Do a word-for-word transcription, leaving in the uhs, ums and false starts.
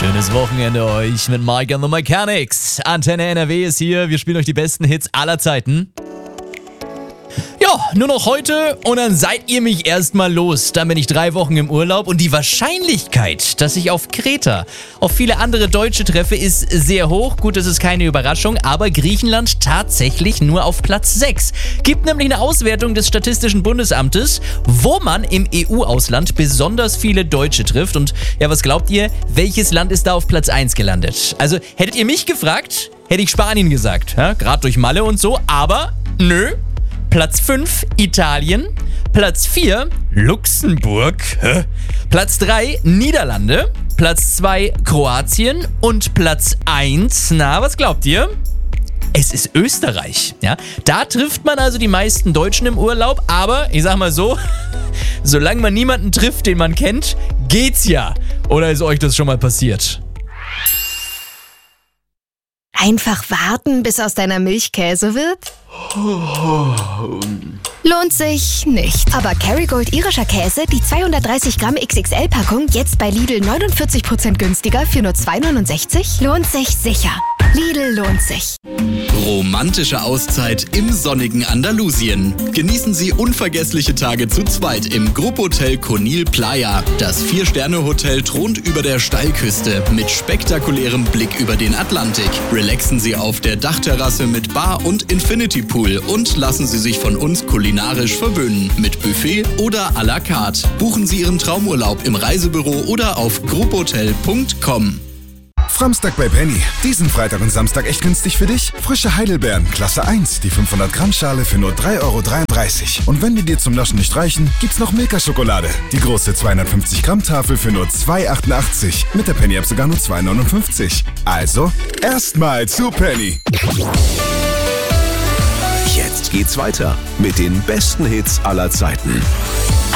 Schönes Wochenende euch mit Mike and the Mechanics. Antenne N R W ist hier. Wir spielen euch die besten Hits aller Zeiten. Ja, nur noch heute und dann seid ihr mich erstmal los. Dann bin ich drei Wochen im Urlaub und die Wahrscheinlichkeit, dass ich auf Kreta auf viele andere Deutsche treffe, ist sehr hoch. Gut, das ist keine Überraschung, aber Griechenland tatsächlich nur auf Platz sechs. Gibt nämlich eine Auswertung des Statistischen Bundesamtes, wo man im E U-Ausland besonders viele Deutsche trifft. Und ja, was glaubt ihr, welches Land ist da auf Platz eins gelandet? Also, hättet ihr mich gefragt, hätte ich Spanien gesagt. Ja, gerade durch Malle und so, aber nö. Platz fünf, Italien. Platz vier, Luxemburg. Hä? Platz drei, Niederlande. Platz zwei, Kroatien. Und Platz eins, na, was glaubt ihr? Es ist Österreich. Ja? Da trifft man also die meisten Deutschen im Urlaub. Aber, ich sag mal so, solange man niemanden trifft, den man kennt, geht's ja. Oder ist euch das schon mal passiert? Einfach warten, bis aus deiner Milch Käse wird? Lohnt sich nicht. Aber Kerrygold irischer Käse, die zweihundertdreißig Gramm X X L-Packung, jetzt bei Lidl neunundvierzig Prozent günstiger für nur zwei neunundsechzig? Lohnt sich sicher. Lidl lohnt sich. Romantische Auszeit im sonnigen Andalusien. Genießen Sie unvergessliche Tage zu zweit im Gruppotel Conil Playa. Das Vier-Sterne-Hotel thront über der Steilküste mit spektakulärem Blick über den Atlantik. Relaxen Sie auf der Dachterrasse mit Bar und Infinity Pool und lassen Sie sich von uns kulinarisch verwöhnen mit Buffet oder à la carte. Buchen Sie Ihren Traumurlaub im Reisebüro oder auf gruppotel punkt com. Framstag bei Penny. Diesen Freitag und Samstag echt günstig für dich? Frische Heidelbeeren, Klasse eins, die fünfhundert Gramm Schale für nur drei Euro dreiunddreißig. Und wenn die dir zum Naschen nicht reichen, gibt's noch Milka-Schokolade. Die große zweihundertfünfzig Gramm Tafel für nur zwei achtundachtzig. Mit der Penny-App sogar nur zwei neunundfünfzig. Also, erstmal zu Penny. Jetzt geht's weiter mit den besten Hits aller Zeiten.